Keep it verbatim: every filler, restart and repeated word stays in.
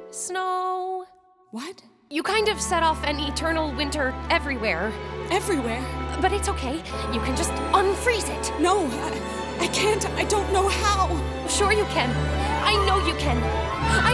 Snow. What? You kind of set off an eternal winter everywhere. Everywhere? But it's okay. You can just unfreeze it. No, I, I can't. I don't know how. Sure you can. I know you can. I